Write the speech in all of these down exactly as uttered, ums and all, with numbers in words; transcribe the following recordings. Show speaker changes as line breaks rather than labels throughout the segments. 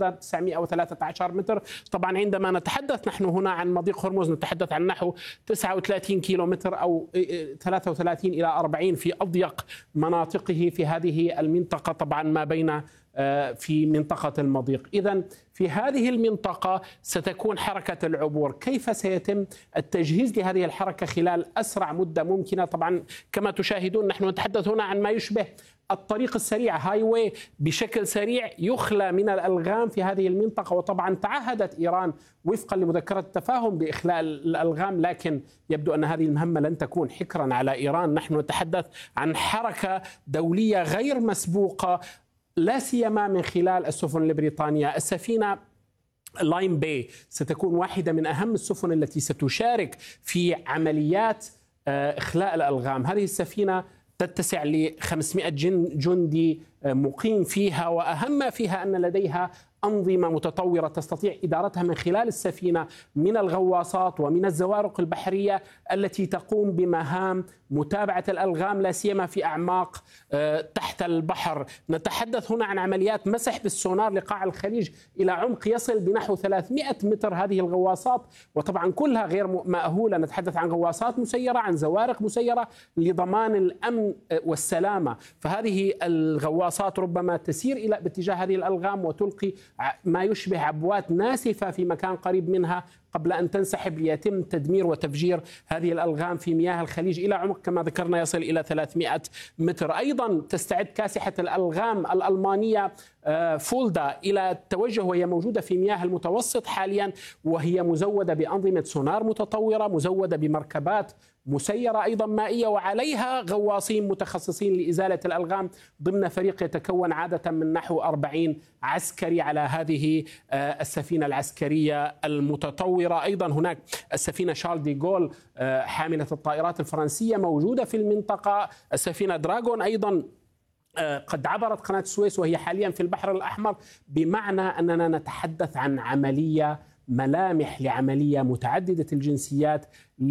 مدى تسعمئة وثلاثة عشر متر. طبعا عندما نتحدث نحن هنا عن مضيق هرمز نتحدث عن نحو تسعة وثلاثين كيلو متر أو ثلاثة وثلاثين إلى أربعين في أضيق مناطقه في هذه المنطقة، طبعا ما بين في منطقة المضيق. إذن في هذه المنطقة ستكون حركة العبور. كيف سيتم التجهيز لهذه الحركة خلال أسرع مدة ممكنة؟ طبعا كما تشاهدون نحن نتحدث هنا عن ما يشبه الطريق السريع، هاي واي بشكل سريع يخلى من الألغام في هذه المنطقة. وطبعا تعهدت إيران وفقا لمذكرة التفاهم بإخلاء الألغام، لكن يبدو أن هذه المهمة لن تكون حكرا على إيران. نحن نتحدث عن حركة دولية غير مسبوقة، لا سيما من خلال السفن البريطانية. السفينة لاين باي ستكون واحدة من أهم السفن التي ستشارك في عمليات إخلاء الألغام. هذه السفينة تتسع ل خمسمئة جندي مقيم فيها، وأهم ما فيها أن لديها أنظمة متطورة تستطيع إدارتها من خلال السفينة من الغواصات ومن الزوارق البحرية التي تقوم بمهام متابعة الألغام لا سيما في أعماق تحت البحر. نتحدث هنا عن عمليات مسح بالسونار لقاع الخليج إلى عمق يصل بنحو ثلاثمئة متر هذه الغواصات، وطبعا كلها غير مأهولة. نتحدث عن غواصات مسيرة، عن زوارق مسيرة لضمان الأمن والسلامة. فهذه الغواصات ربما تسير إلى باتجاه هذه الألغام وتلقي ما يشبه عبوات ناسفة في مكان قريب منها قبل أن تنسحب ليتم تدمير وتفجير هذه الألغام في مياه الخليج إلى عمق كما ذكرنا يصل إلى ثلاثمئة متر. أيضا تستعد كاسحة الألغام الألمانية فولدا إلى التوجه، وهي موجودة في مياه المتوسط حاليا، وهي مزودة بأنظمة سونار متطورة، مزودة بمركبات مسيرة أيضا مائية، وعليها غواصين متخصصين لإزالة الألغام ضمن فريق يتكون عادة من نحو أربعين عسكري على هذه السفينة العسكرية المتطورة. أيضا هناك السفينة شارل دي جول حاملة الطائرات الفرنسية موجودة في المنطقة. السفينة دراغون أيضا قد عبرت قناة السويس وهي حاليا في البحر الأحمر، بمعنى أننا نتحدث عن عملية ملامح لعملية متعددة الجنسيات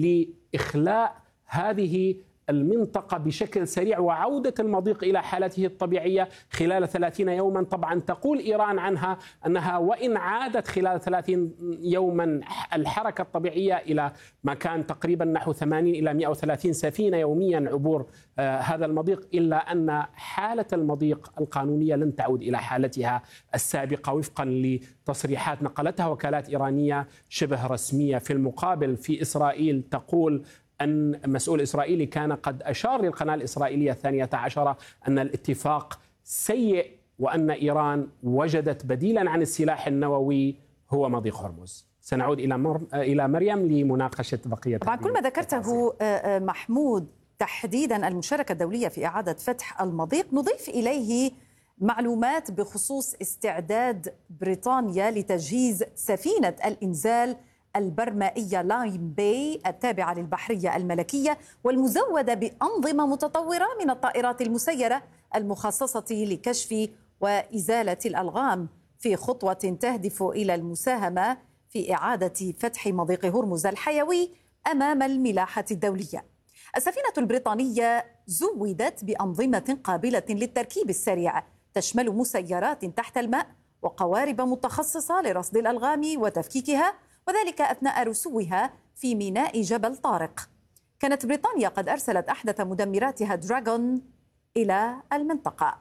لإخلاء هذه المنطقة بشكل سريع وعودة المضيق إلى حالته الطبيعية خلال ثلاثين يوما. طبعا تقول إيران عنها أنها وإن عادت خلال ثلاثين يوما الحركة الطبيعية إلى ما كان تقريبا نحو ثمانين إلى مئة وثلاثين سفينة يوميا عبور آه هذا المضيق، إلا أن حالة المضيق القانونية لن تعود إلى حالتها السابقة وفقا لتصريحات نقلتها وكالات إيرانية شبه رسمية. في المقابل في إسرائيل تقول أن مسؤول إسرائيلي كان قد أشار للقناة الإسرائيلية الثانية عشرة أن الاتفاق سيء وأن إيران وجدت بديلا عن السلاح النووي هو مضيق هرمز. سنعود إلى مر... إلى مريم لمناقشة بقية.
طبعا كل ما ذكرته محمود تحديدا المشاركة الدولية في إعادة فتح المضيق، نضيف إليه معلومات بخصوص استعداد بريطانيا لتجهيز سفينة الإنزال البرمائية لاين باي التابعة للبحرية الملكية والمزودة بأنظمة متطورة من الطائرات المسيرة المخصصة لكشف وإزالة الألغام في خطوة تهدف إلى المساهمة في إعادة فتح مضيق هرمز الحيوي أمام الملاحة الدولية. السفينة البريطانية زودت بأنظمة قابلة للتركيب السريع تشمل مسيرات تحت الماء وقوارب متخصصة لرصد الألغام وتفكيكها، وذلك أثناء رسوها في ميناء جبل طارق. كانت بريطانيا قد أرسلت أحدث مدمراتها دراغون إلى المنطقة.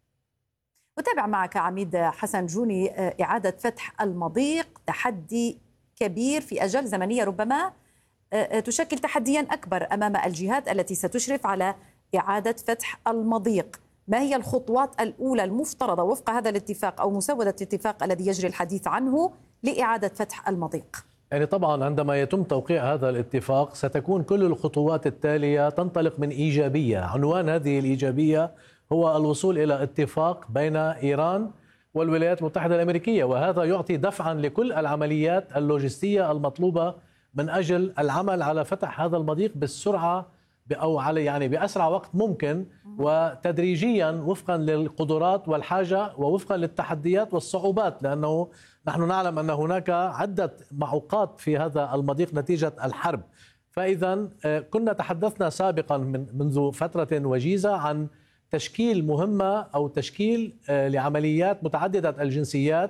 وتابع معك عميد حسن جوني، إعادة فتح المضيق تحدي كبير في أجال زمنية ربما تشكل تحديا أكبر أمام الجهات التي ستشرف على إعادة فتح المضيق. ما هي الخطوات الأولى المفترضة وفق هذا الاتفاق أو مسودة الاتفاق الذي يجري الحديث عنه لإعادة فتح المضيق؟
يعني طبعا عندما يتم توقيع هذا الاتفاق ستكون كل الخطوات التالية تنطلق من إيجابية. عنوان هذه الإيجابية هو الوصول إلى اتفاق بين إيران والولايات المتحدة الأمريكية، وهذا يعطي دفعا لكل العمليات اللوجستية المطلوبة من أجل العمل على فتح هذا المضيق بالسرعة أو على يعني بأسرع وقت ممكن، وتدريجيا وفقا للقدرات والحاجة ووفقا للتحديات والصعوبات، لأنه نحن نعلم أن هناك عدة معوقات في هذا المضيق نتيجة الحرب. فإذا كنا تحدثنا سابقا من منذ فترة وجيزة عن تشكيل مهمة أو تشكيل لعمليات متعددة الجنسيات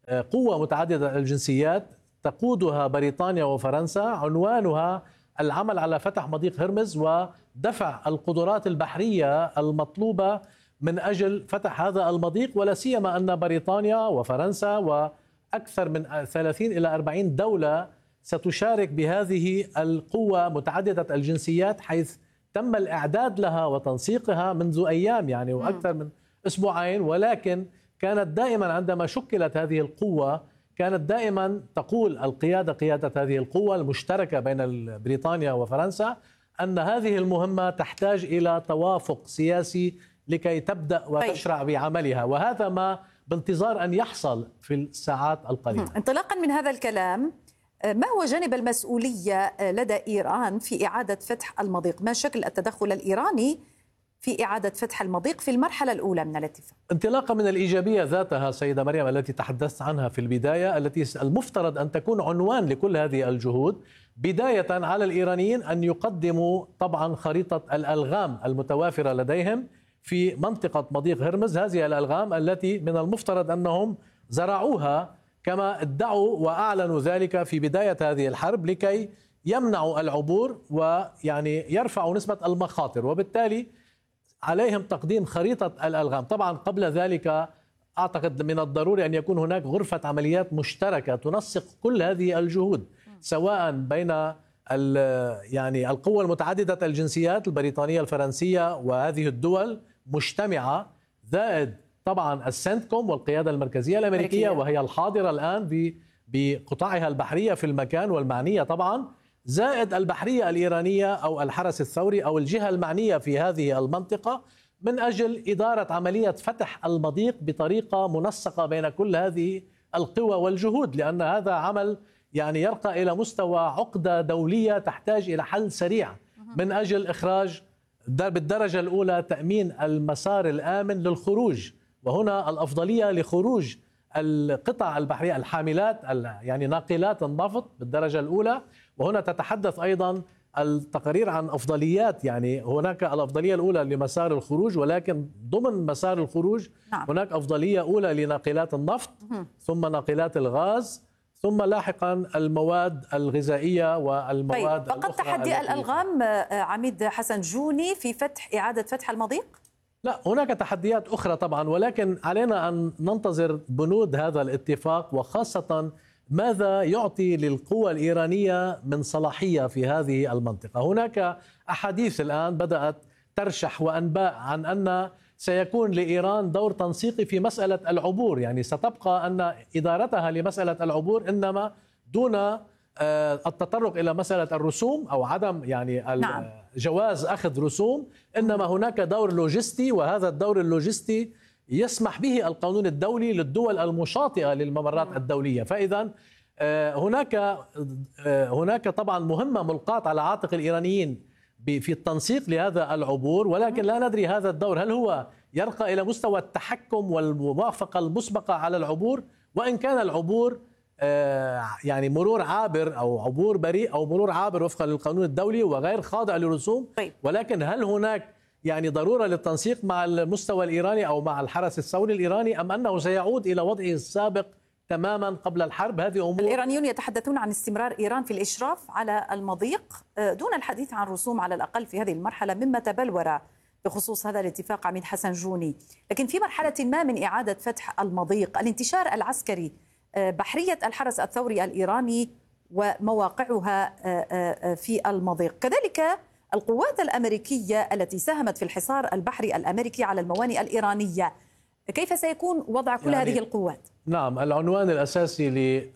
قوة متعددة الجنسيات تقودها بريطانيا وفرنسا، عنوانها العمل على فتح مضيق هرمز ودفع القدرات البحرية المطلوبة من أجل فتح هذا المضيق، ولا سيما أن بريطانيا وفرنسا وأكثر من ثلاثين إلى أربعين دولة ستشارك بهذه القوة متعددة الجنسيات، حيث تم الإعداد لها وتنسيقها منذ أيام يعني وأكثر من أسبوعين. ولكن كانت دائما عندما شكلت هذه القوة كانت دائما تقول القيادة قيادة هذه القوة المشتركة بين بريطانيا وفرنسا أن هذه المهمة تحتاج إلى توافق سياسي لكي تبدأ وتشرع بعملها، وهذا ما بانتظار أن يحصل في الساعات القليلة.
انطلاقا من هذا الكلام، ما هو جانب المسؤولية لدى إيران في إعادة فتح المضيق؟ ما شكل التدخل الإيراني في إعادة فتح المضيق في المرحلة الأولى من الاتفاق؟
انطلاقا من الإيجابية ذاتها سيدة مريم التي تحدثت عنها في البداية، التي المفترض أن تكون عنوان لكل هذه الجهود، بداية على الإيرانيين أن يقدموا طبعا خريطة الألغام المتوافرة لديهم في منطقة مضيق هرمز. هذه الألغام التي من المفترض أنهم زرعوها كما ادعوا وأعلنوا ذلك في بداية هذه الحرب لكي يمنعوا العبور ويعني يرفعوا نسبة المخاطر، وبالتالي عليهم تقديم خريطة الألغام. طبعا قبل ذلك أعتقد من الضروري أن يكون هناك غرفة عمليات مشتركة تنسق كل هذه الجهود، سواء بين يعني القوى المتعددة الجنسيات البريطانية الفرنسية وهذه الدول مجتمعة، زائد طبعا السنتكوم والقيادة المركزية الأمريكية وهي الحاضرة الآن بقطاعها البحرية في المكان والمعنية طبعا، زائد البحرية الإيرانية أو الحرس الثوري أو الجهة المعنية في هذه المنطقة من أجل إدارة عملية فتح المضيق بطريقة منسقة بين كل هذه القوى والجهود، لأن هذا عمل يعني يرقى إلى مستوى عقدة دولية تحتاج إلى حل سريع من أجل إخراج بالدرجة الأولى تأمين المسار الآمن للخروج، وهنا الأفضلية لخروج القطع البحرية الحاملات يعني ناقلات النفط بالدرجة الأولى. وهنا تتحدث أيضا التقارير عن أفضليات، يعني هناك الأفضلية الأولى لمسار الخروج، ولكن ضمن مسار الخروج نعم. هناك أفضلية أولى لناقلات النفط ثم ناقلات الغاز ثم لاحقا المواد الغذائية والمواد
طيب. فقط تحدي الألغام عميد حسن جوني في فتح إعادة فتح المضيق؟
لا، هناك تحديات أخرى طبعا، ولكن علينا أن ننتظر بنود هذا الاتفاق، وخاصة ماذا يعطي للقوى الإيرانية من صلاحية في هذه المنطقة. هناك أحاديث الآن بدأت ترشح وأنباء عن أن سيكون لإيران دور تنسيقي في مسألة العبور، يعني ستبقى أن إدارتها لمسألة العبور إنما دون التطرق إلى مسألة الرسوم أو عدم يعني نعم. جواز أخذ رسوم، إنما هناك دور لوجستي، وهذا الدور اللوجستي يسمح به القانون الدولي للدول المشاطئة للممرات الدولية. فإذا هناك هناك طبعا مهمة ملقاة على عاتق الإيرانيين في التنسيق لهذا العبور، ولكن لا ندري هذا الدور هل هو يرقى إلى مستوى التحكم والموافقة المسبقة على العبور، وإن كان العبور يعني مرور عابر أو عبور بريء أو مرور عابر وفقا للقانون الدولي وغير خاضع لرسوم، ولكن هل هناك يعني ضرورة للتنسيق مع المستوى الإيراني أو مع الحرس الثوري الإيراني، أم أنه سيعود إلى وضعه السابق تماما قبل الحرب؟ هذه أمور.
الإيرانيون يتحدثون عن استمرار إيران في الإشراف على المضيق دون الحديث عن رسوم على الأقل في هذه المرحلة مما تبلور بخصوص هذا الاتفاق عميد حسن جوني. لكن في مرحلة ما من إعادة فتح المضيق، الانتشار العسكري، بحرية الحرس الثوري الإيراني ومواقعها في المضيق، كذلك القوات الأمريكية التي ساهمت في الحصار البحري الأمريكي على الموانئ الإيرانية، كيف سيكون وضع كل يعني هذه القوات؟
نعم، العنوان الأساسي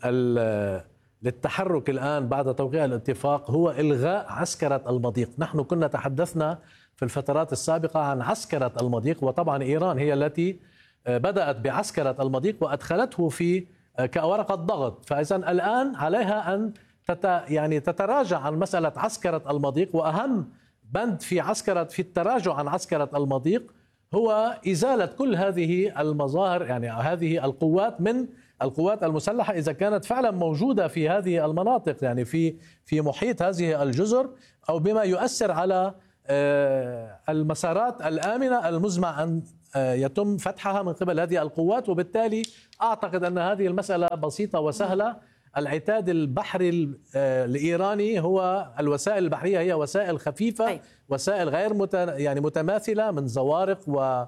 للتحرك الآن بعد توقيع الاتفاق هو إلغاء عسكرة المضيق. نحن كنا تحدثنا في الفترات السابقة عن عسكرة المضيق، وطبعا إيران هي التي بدأت بعسكرة المضيق وأدخلته في كورقة ضغط، فإذا الآن عليها أن تت يعني تتراجع عن مسألة عسكرة المضيق. وأهم بند في عسكرة في التراجع عن عسكرة المضيق هو إزالة كل هذه المظاهر، يعني هذه القوات من القوات المسلحة إذا كانت فعلا موجودة في هذه المناطق، يعني في في محيط هذه الجزر، أو بما يؤثر على المسارات الآمنة المزمع أن يتم فتحها من قبل هذه القوات، وبالتالي أعتقد أن هذه المسألة بسيطة وسهلة. العتاد البحري الإيراني هو الوسائل البحرية هي وسائل خفيفة، أي. وسائل غير مت يعني متماثلة من زوارق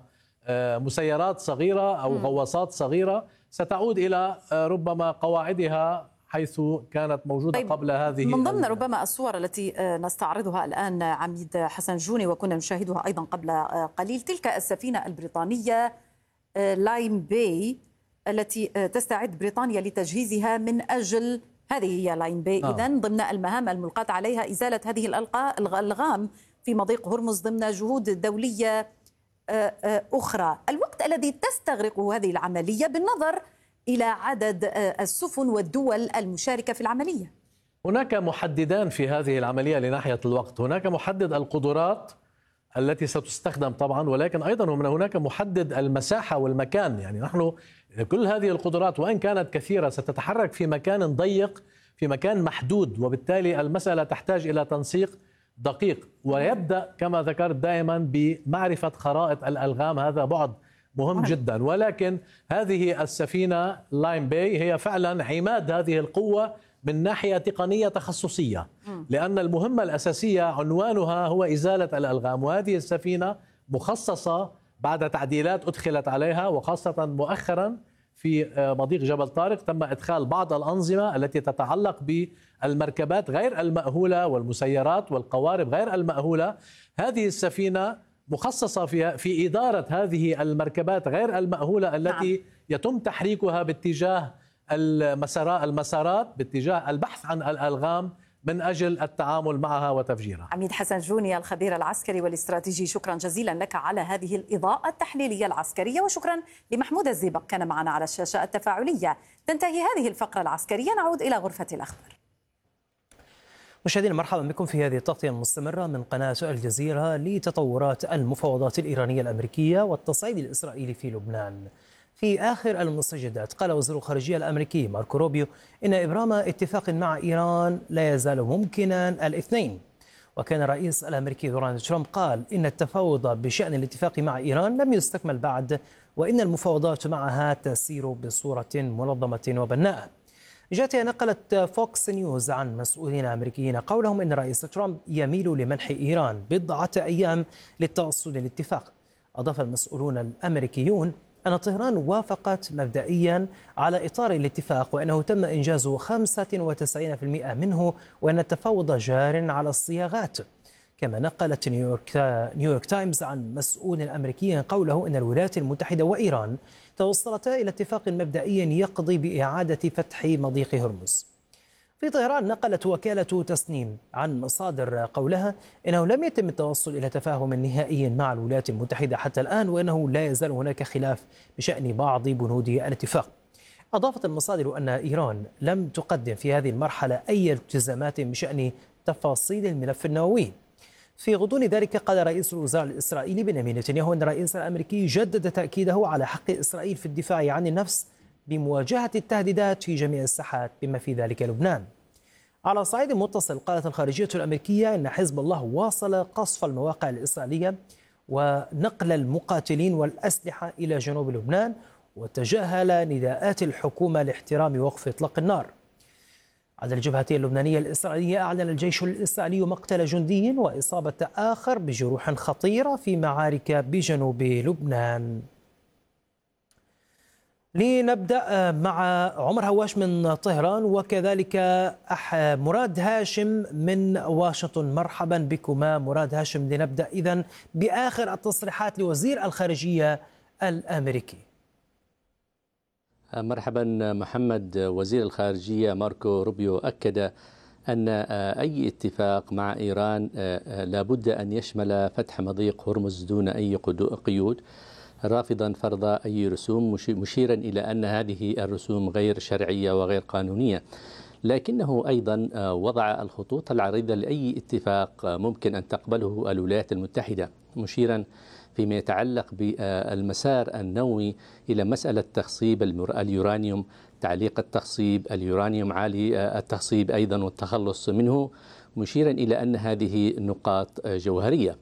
ومسيرات صغيرة أو غواصات صغيرة ستعود إلى ربما قواعدها حيث كانت موجودة طيب قبل هذه.
من ضمن ربما الصور التي نستعرضها الآن عميد حسن جوني وكنا نشاهدها أيضا قبل قليل، تلك السفينة البريطانية لايم باي التي تستعد بريطانيا لتجهيزها من أجل هذه هي لاين باي آه. إذن ضمن المهام الملقاة عليها إزالة هذه الألغام في مضيق هرمز ضمن جهود دولية أخرى. الوقت الذي تستغرقه هذه العملية بالنظر إلى عدد السفن والدول المشاركة في العملية؟
هناك محددان في هذه العملية لناحية الوقت. هناك محدد القدرات التي ستستخدم طبعا، ولكن أيضا هناك محدد المساحة والمكان. يعني نحن كل هذه القدرات وإن كانت كثيرة ستتحرك في مكان ضيق، في مكان محدود، وبالتالي المسألة تحتاج إلى تنسيق دقيق، ويبدأ كما ذكرت دائما بمعرفة خرائط الألغام. هذا بعد مهم جدا. ولكن هذه السفينة لاين باي هي فعلا عماد هذه القوة من ناحية تقنية تخصصية، لأن المهمة الأساسية عنوانها هو إزالة الألغام، وهذه السفينة مخصصة بعد تعديلات أدخلت عليها، وخاصة مؤخرا في مضيق جبل طارق تم إدخال بعض الأنظمة التي تتعلق بالمركبات غير المأهولة والمسيرات والقوارب غير المأهولة. هذه السفينة مخصصة في في إدارة هذه المركبات غير المأهولة التي نعم. يتم تحريكها باتجاه المسارات المسارات باتجاه البحث عن الألغام من أجل التعامل معها وتفجيرها.
عميد حسن جوني الخبير العسكري والاستراتيجي، شكرا جزيلا لك على هذه الإضاءة التحليلية العسكرية، وشكرا لمحمود الزيبق كان معنا على الشاشة التفاعلية. تنتهي هذه الفقرة العسكرية، نعود إلى غرفة الأخبار.
مشاهدينا مرحبا بكم في هذه التغطية المستمرة من قناة الجزيرة لتطورات المفاوضات الإيرانية الأمريكية والتصعيد الإسرائيلي في لبنان. في آخر المستجدات قال وزير الخارجية الأمريكي ماركو روبيو إن إبرام اتفاق مع إيران لا يزال ممكنا الاثنين، وكان الرئيس الأمريكي دونالد ترامب قال إن التفاوض بشأن الاتفاق مع إيران لم يستكمل بعد، وإن المفاوضات معها تسير بصورة منظمة وبناءة. جاتها نقلت فوكس نيوز عن مسؤولين أمريكيين قولهم إن الرئيس ترامب يميل لمنح إيران بضعة أيام للتوصل للاتفاق. أضاف المسؤولون الأمريكيون أن طهران وافقت مبدئيا على إطار الاتفاق، وأنه تم إنجاز خمسة وتسعين بالمئة منه، وأن التفاوض جار على الصياغات. كما نقلت نيويورك, نيويورك تايمز عن مسؤول أمريكي قوله إن الولايات المتحدة وإيران توصلتا إلى اتفاق مبدئي يقضي بإعادة فتح مضيق هرمز. في طهران نقلت وكالة تسنيم عن مصادر قولها إنه لم يتم التوصل إلى تفاهم نهائي مع الولايات المتحدة حتى الآن، وأنه لا يزال هناك خلاف بشأن بعض بنود الاتفاق. أضافت المصادر أن إيران لم تقدم في هذه المرحلة أي التزامات بشأن تفاصيل الملف النووي. في غضون ذلك قال رئيس الوزراء الإسرائيلي بنيامين نتنياهو أن الرئيس الأمريكي جدد تأكيده على حق إسرائيل في الدفاع عن النفس بمواجهة التهديدات في جميع الساحات بما في ذلك لبنان. على صعيد متصل قالت الخارجية الأمريكية أن حزب الله واصل قصف المواقع الإسرائيلية ونقل المقاتلين والأسلحة إلى جنوب لبنان، وتجاهل نداءات الحكومة لاحترام وقف إطلاق النار. على الجبهة اللبنانية الإسرائيلية أعلن الجيش الإسرائيلي مقتل جندي وإصابة آخر بجروح خطيرة في معارك بجنوب لبنان. لنبدأ مع عمر هواش من طهران وكذلك مراد هاشم من واشنطن. مرحبا بكما مراد هاشم. لنبدأ إذن بآخر التصريحات لوزير الخارجية الأمريكي.
مرحبا محمد. وزير الخارجية ماركو روبيو أكد أن أي اتفاق مع إيران لابد أن يشمل فتح مضيق هرمز دون أي قيود، رافضا فرض أي رسوم، مشيرا إلى أن هذه الرسوم غير شرعية وغير قانونية. لكنه أيضا وضع الخطوط العريضة لأي اتفاق ممكن أن تقبله الولايات المتحدة، مشيرا فيما يتعلق بالمسار النووي إلى مسألة تخصيب اليورانيوم، تعليق التخصيب، اليورانيوم عالي التخصيب أيضا والتخلص منه، مشيرا إلى أن هذه نقاط جوهرية.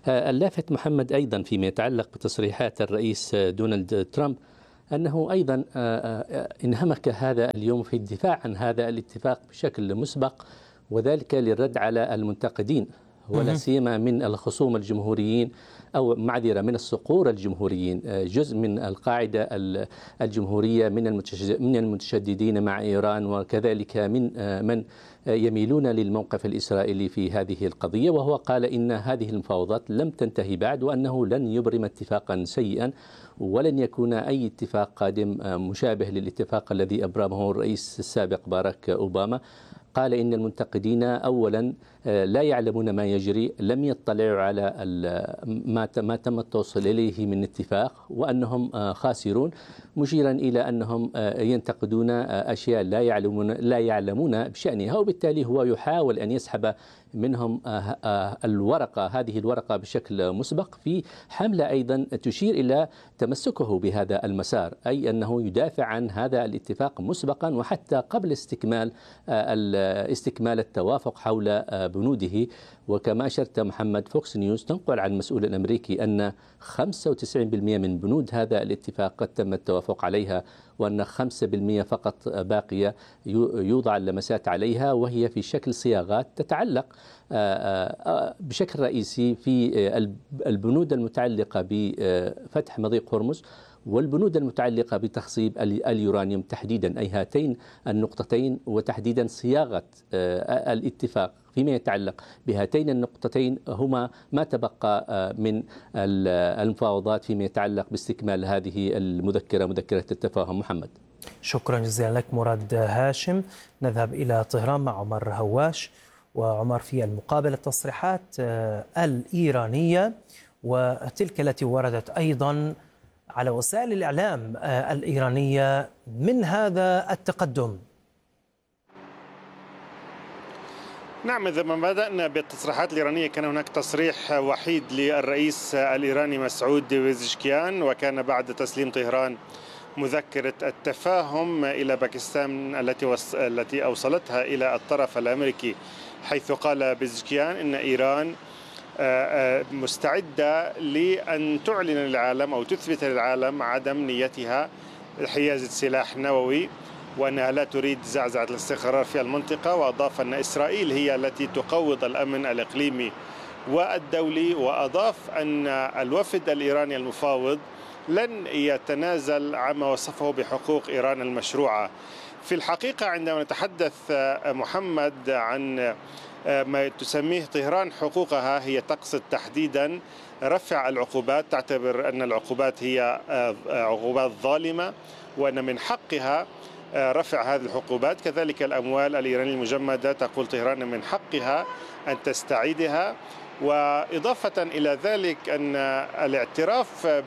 اللافت محمد أيضا فيما يتعلق بتصريحات الرئيس دونالد ترامب أنه أيضا انهمك هذا اليوم في الدفاع عن هذا الاتفاق بشكل مسبق، وذلك للرد على المنتقدين ولا سيما من الخصوم الجمهوريين أو معذرة من الصقور الجمهوريين، جزء من القاعدة الجمهورية من المتشددين مع إيران، وكذلك من من يميلون للموقف الإسرائيلي في هذه القضية. وهو قال إن هذه المفاوضات لم تنتهي بعد، وأنه لن يبرم اتفاقا سيئا، ولن يكون أي اتفاق قادم مشابه للاتفاق الذي أبرمه الرئيس السابق باراك أوباما. قال إن المنتقدين أولا لا يعلمون ما يجري، لم يطلعوا على ما تم التوصل إليه من اتفاق، وأنهم خاسرون، مشيرا إلى أنهم ينتقدون أشياء لا يعلمون لا يعلمون بشأنها، وبالتالي هو يحاول أن يسحب منهم الورقة هذه الورقة بشكل مسبق، في حملة أيضا تشير إلى تمسكه بهذا المسار، أي أنه يدافع عن هذا الاتفاق مسبقا وحتى قبل استكمال استكمال التوافق حول بنوده. وكما أشرت محمد، فوكس نيوز تنقل عن المسؤول الأمريكي أن خمسة وتسعين بالمئة من بنود هذا الاتفاق قد تم التوافق عليها، وأن خمسة بالمئة فقط باقية يوضع اللمسات عليها، وهي في شكل صياغات تتعلق بشكل رئيسي في البنود المتعلقة بفتح مضيق هرمز والبنود المتعلقة بتخصيب اليورانيوم تحديدا، أي هاتين النقطتين، وتحديدا صياغة الاتفاق فيما يتعلق بهاتين النقطتين هما ما تبقى من المفاوضات فيما يتعلق باستكمال هذه المذكرة، مذكرة التفاهم. محمد،
شكرا جزيلا لك مراد هاشم. نذهب إلى طهران مع عمر هواش. وعمر، في المقابل التصريحات الإيرانية وتلك التي وردت أيضا على وسائل الإعلام الإيرانية من هذا التقدم.
نعم، إذا ما بدأنا بالتصريحات الإيرانية كان هناك تصريح وحيد للرئيس الإيراني مسعود بيزشكيان، وكان بعد تسليم طهران مذكرة التفاهم إلى باكستان التي وص... التي أوصلتها إلى الطرف الأمريكي، حيث قال بيزشكيان إن إيران مستعدة لأن تعلن للعالم أو تثبت للعالم عدم نيتها حيازة سلاح نووي، وأنها لا تريد زعزعة الاستقرار في المنطقة. وأضاف أن إسرائيل هي التي تقوض الأمن الإقليمي والدولي، وأضاف أن الوفد الإيراني المفاوض لن يتنازل عما وصفه بحقوق إيران المشروعة. في الحقيقة عندما نتحدث محمد عن ما تسميه طهران حقوقها، هي تقصد تحديدا رفع العقوبات، تعتبر أن العقوبات هي عقوبات ظالمة وأن من حقها رفع هذه العقوبات. كذلك الأموال الإيرانية المجمدة، تقول طهران من حقها أن تستعيدها. وإضافة إلى ذلك أن الاعتراف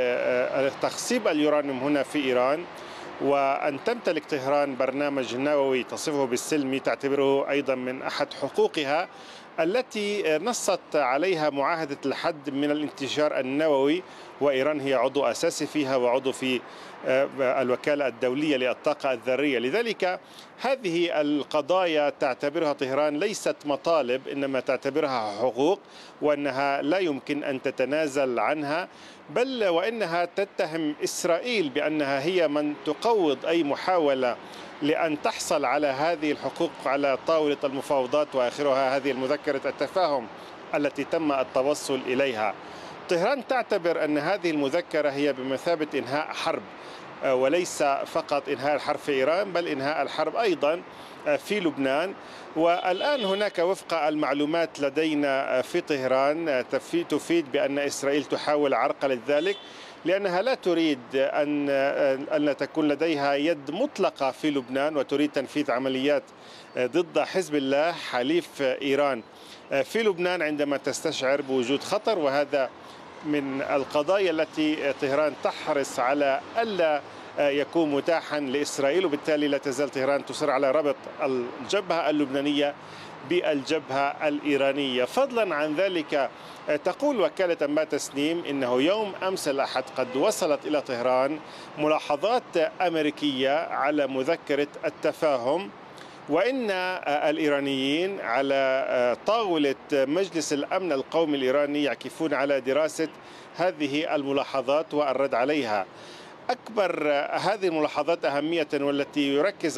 بتخصيب اليورانيوم هنا في إيران وأن تمتلك طهران برنامج نووي تصفه بالسلمي تعتبره أيضا من أحد حقوقها التي نصت عليها معاهدة الحد من الانتشار النووي، وإيران هي عضو أساسي فيها وعضو في الوكالة الدولية للطاقة الذرية. لذلك هذه القضايا تعتبرها طهران ليست مطالب، إنما تعتبرها حقوق، وأنها لا يمكن أن تتنازل عنها، بل وإنها تتهم إسرائيل بأنها هي من تقوض أي محاولة لأن تحصل على هذه الحقوق على طاولة المفاوضات، وآخرها هذه المذكرة التفاهم التي تم التوصل إليها. طهران تعتبر أن هذه المذكرة هي بمثابة إنهاء حرب، وليس فقط إنهاء الحرب في إيران بل إنهاء الحرب أيضا في لبنان. والآن هناك وفق المعلومات لدينا في طهران تفيد بأن إسرائيل تحاول عرقلة ذلك، لأنها لا تريد أن أن تكون لديها يد مطلقة في لبنان، وتريد تنفيذ عمليات ضد حزب الله حليف إيران في لبنان عندما تستشعر بوجود خطر. وهذا من القضايا التي طهران تحرص على ألا يكون متاحا لإسرائيل، وبالتالي لا تزال طهران تصر على ربط الجبهة اللبنانية بالجبهة الإيرانية. فضلا عن ذلك، تقول وكالة أنباء تسنيم إنه يوم أمس الأحد قد وصلت إلى طهران ملاحظات أمريكية على مذكرة التفاهم، وإن الإيرانيين على طاولة مجلس الأمن القومي الإيراني يعكفون على دراسة هذه الملاحظات والرد عليها. أكبر هذه الملاحظات أهمية والتي يركز